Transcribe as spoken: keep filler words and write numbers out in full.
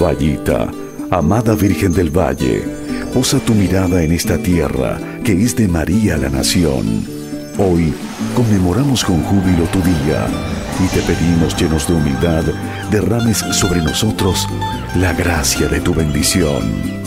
Vallita, amada Virgen del Valle, posa tu mirada en esta tierra que es de María la nación. Hoy conmemoramos con júbilo tu día y te pedimos, llenos de humildad, derrames sobre nosotros la gracia de tu bendición.